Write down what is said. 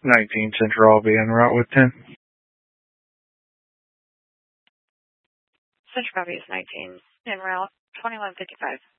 19 Central, I'll be en route with 10. Central copy is 19, en route, 2155.